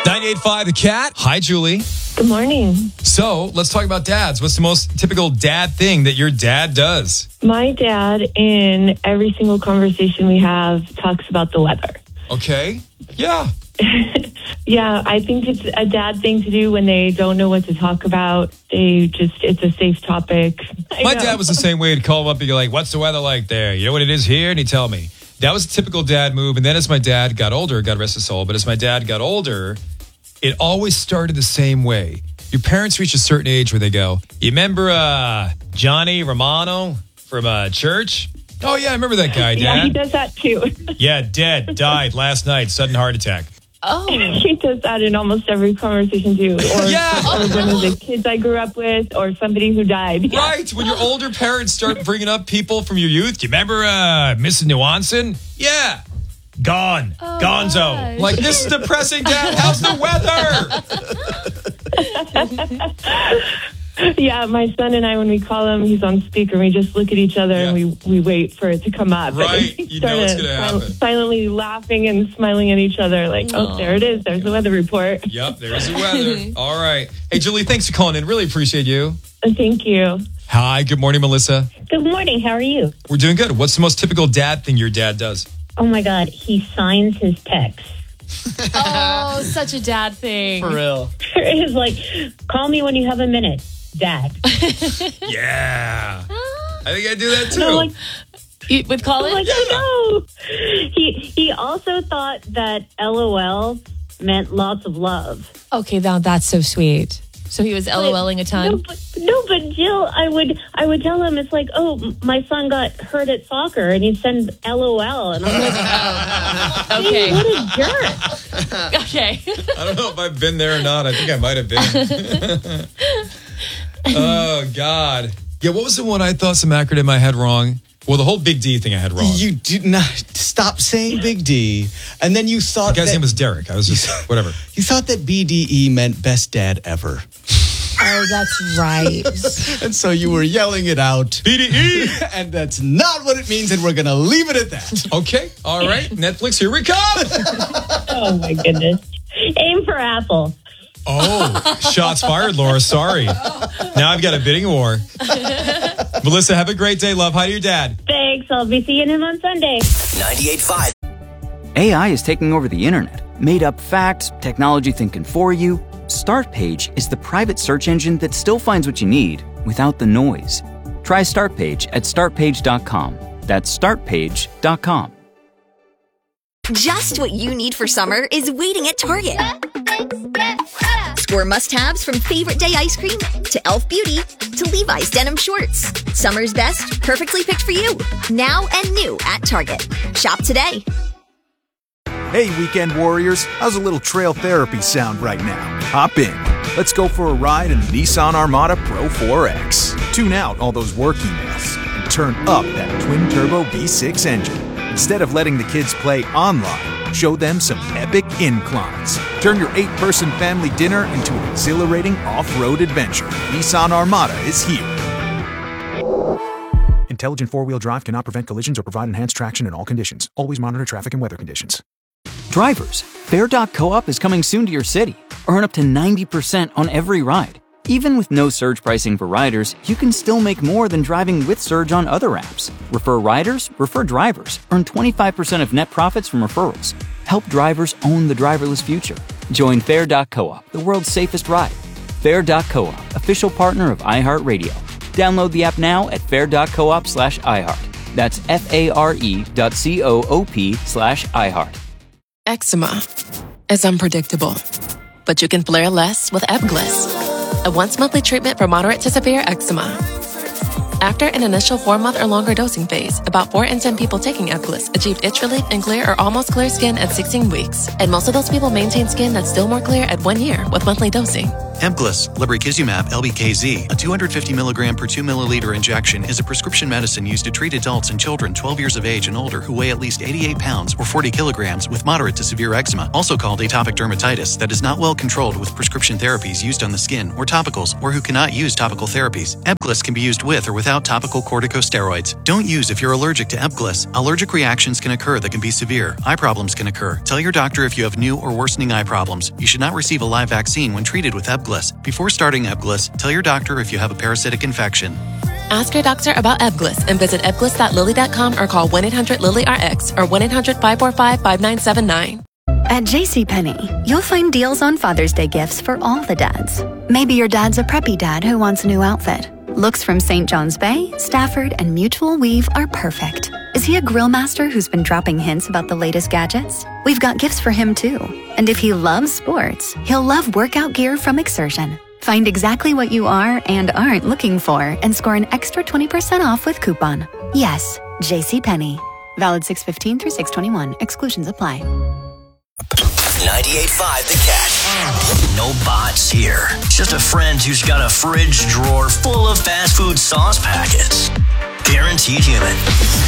98.5 The Cat. Hi, Julie. Good morning. So, let's talk about dads. What's the most typical dad thing that your dad does? My dad, in every single conversation we have, talks about the weather. Okay. Yeah. Yeah, I think it's a dad thing to do when they don't know what to talk about. It's a safe topic. My dad was the same way. He'd call him up and be like, what's the weather like there? You know what it is here? And he'd tell me. That was a typical dad move. And then as my dad got older, God rest his soul, but as my dad got older, it always started the same way. Your parents reach a certain age where they go, you remember Johnny Romano from church? Oh, yeah, I remember that guy, Dad. Yeah, he does that too. Yeah, dead, died last night, sudden heart attack. Oh. He does that in almost every conversation too. Or, Yeah. or one of the kids I grew up with, or somebody who died. Yeah. Right, when your older parents start bringing up people from your youth. Do you remember Mrs. Nuanson? Yeah. Gone. Oh, Gonzo. gosh. Like, this is depressing, Dad. How's the weather? Yeah, my son and I, when we call him, he's on speaker. We just look at each other and we wait for it to come up. Right, And we you know it's start gonna happen. Silently laughing and smiling at each other like, oh, there it is. There's the weather report. Yep, there's the weather. All right. Hey, Julie, thanks for calling in. Really appreciate you. Thank you. Hi, good morning, Melissa. Good morning. How are you? We're doing good. What's the most typical dad thing your dad does? Oh my God, he signs his texts. Oh, such a dad thing. For real. It's like, call me when you have a minute, Dad. Yeah. I think I do that too. I'm like, With Colin? I'm like, oh no. He also thought that LOL meant lots of love. Okay, now that's so sweet. So he was LOLing a ton? But Jill, I would tell him, it's like, oh, my son got hurt at soccer, and he'd send LOL, and I'm like, Okay. what a jerk. Okay. I don't know if I've been there or not. I think I might have been. Oh, God. Yeah, what was the one I thought some acronym I had wrong? Well, the whole Big D thing I had wrong. You did not stop saying Big D, and then you thought The guy's name was Derek. I was just, whatever. You thought that BDE meant best dad ever. Oh, that's right. And so you were yelling it out. BDE! And that's not what it means, and we're going to leave it at that. Okay, all right. Netflix, here we come! Oh my goodness. Aim for Apple. Oh, shots fired, Laura. Sorry. Now I've got a bidding war. Melissa, have a great day, love. Hi to your dad. Thanks. I'll be seeing him on Sunday. 98.5. AI is taking over the internet. Made up facts, technology thinking for you. Startpage is the private search engine that still finds what you need without the noise. Try Startpage at startpage.com. That's startpage.com. Just what you need for summer is waiting at Target. Score must-haves from favorite day ice cream to Elf Beauty to Levi's denim shorts. Summer's best, perfectly picked for you. Now and new at Target. Shop today. Hey, weekend warriors, how's a little trail therapy sound right now? Hop in. Let's go for a ride in the Nissan Armada Pro 4X. Tune out all those work emails and turn up that twin-turbo V6 engine. Instead of letting the kids play online, show them some epic inclines. Turn your 8-person family dinner into an exhilarating off-road adventure. Nissan Armada is here. Intelligent four-wheel drive cannot prevent collisions or provide enhanced traction in all conditions. Always monitor traffic and weather conditions. Drivers, Fair.coop is coming soon to your city. Earn up to 90% on every ride. Even with no surge pricing for riders, you can still make more than driving with Surge on other apps. Refer riders, refer drivers. Earn 25% of net profits from referrals. Help drivers own the driverless future. Join Fair.coop, the world's safest ride. Fair.coop, official partner of iHeartRadio. Download the app now at fair.coop/iHeart. That's FARE.coop/iHeart. Eczema is unpredictable, but you can flare less with Ebglyss, a once-monthly treatment for moderate to severe eczema. After an initial 4-month or longer dosing phase, about 4 in 10 people taking Ebglyss achieved itch relief and clear or almost clear skin at 16 weeks, and most of those people maintain skin that's still more clear at 1 year with monthly dosing. Ebglyss, lebrikizumab LBKZ, a 250 milligram per 2 milliliter injection, is a prescription medicine used to treat adults and children 12 years of age and older who weigh at least 88 pounds or 40 kilograms with moderate to severe eczema, also called atopic dermatitis, that is not well controlled with prescription therapies used on the skin or topicals, or who cannot use topical therapies. Ebglyss can be used with or without topical corticosteroids. Don't use if you're allergic to Ebglyss. Allergic reactions can occur that can be severe. Eye problems can occur. Tell your doctor if you have new or worsening eye problems. You should not receive a live vaccine when treated with Ebglyss. Before starting Ebglyss, tell your doctor if you have a parasitic infection. Ask your doctor about Ebglyss and visit ebglyss.lilly.com or call 1-800-LILY-RX or 1-800-545-5979. At JCPenney, you'll find deals on Father's Day gifts for all the dads. Maybe your dad's a preppy dad who wants a new outfit. Looks from St. John's Bay, Stafford, and Mutual Weave are perfect. Is he a grill master who's been dropping hints about the latest gadgets? We've got gifts for him too. And if he loves sports, he'll love workout gear from Exertion. Find exactly what you are and aren't looking for and score an extra 20% off with coupon. Yes, JCPenney. Valid 6/15 through 6/21. Exclusions apply. 98.5 The Catch. No bots here. Just a friend who's got a fridge drawer full of fast food sauce packets. Guaranteed human.